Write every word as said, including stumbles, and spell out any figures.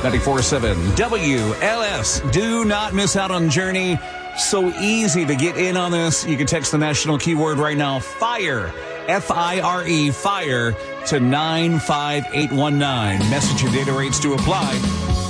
ninety-four point seven W L S. Do not miss out on Journey. So easy to get in on this. You can text the national keyword right now, FIRE, F I R E, FIRE, to nine five eight one nine. Message your data rates to apply.